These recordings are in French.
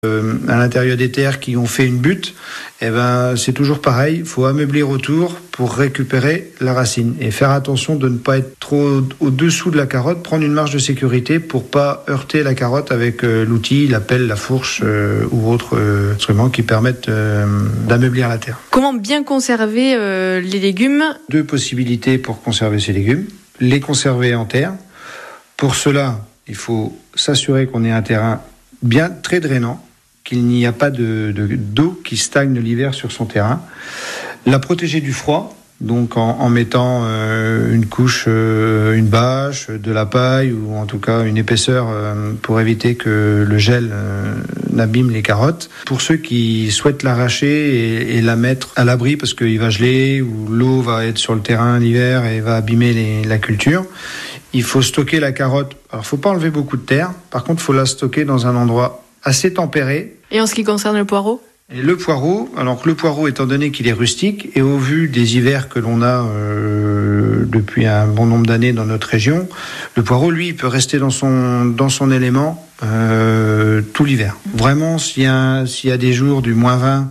À l'intérieur des terres qui ont fait une butte, c'est toujours pareil. Il faut ameublir autour pour récupérer la racine et faire attention de ne pas être trop au-dessous de la carotte, prendre une marge de sécurité pour pas heurter la carotte avec l'outil, la pelle, la fourche ou autres instruments qui permettent d'ameublir la terre. Comment bien conserver les légumes ? 2 possibilités pour conserver ces légumes. Les conserver en terre. Pour cela, il faut s'assurer qu'on ait un terrain bien très drainant, qu'il n'y a pas d'eau qui stagne l'hiver sur son terrain. La protéger du froid, donc en mettant une couche, une bâche, de la paille ou en tout cas une épaisseur pour éviter que le gel n'abîme les carottes. Pour ceux qui souhaitent l'arracher et la mettre à l'abri parce qu'il va geler ou l'eau va être sur le terrain l'hiver et va abîmer la culture, il faut stocker la carotte. Alors, il ne faut pas enlever beaucoup de terre. Par contre, il faut la stocker dans un endroit assez tempéré. Et en ce qui concerne le poireau ? Et le poireau, étant donné qu'il est rustique, et au vu des hivers que l'on a depuis un bon nombre d'années dans notre région, le poireau, lui, il peut rester dans son élément tout l'hiver. Vraiment, s'il y a des jours du -20,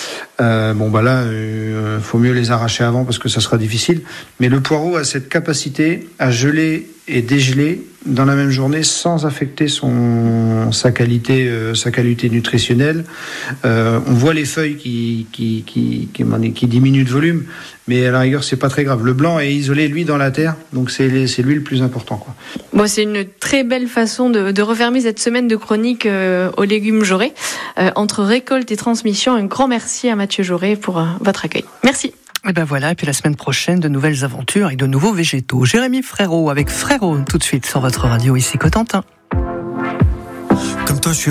faut mieux les arracher avant parce que ça sera difficile. Mais le poireau a cette capacité à geler et dégeler dans la même journée sans affecter sa qualité nutritionnelle. On voit les feuilles qui diminuent de volume, mais à la rigueur c'est pas très grave. Le blanc est isolé lui dans la terre, donc c'est lui le plus important, quoi. Bon, c'est une très belle façon de refermer cette semaine de chronique aux légumes Jaurès. Entre récolte et transmission, un grand merci à Mathieu Jaurès pour votre accueil. Merci. Et ben voilà, et puis la semaine prochaine, de nouvelles aventures et de nouveaux végétaux. Jérémy Frérot avec Frérot tout de suite sur votre radio ici Cotentin. Comme toi,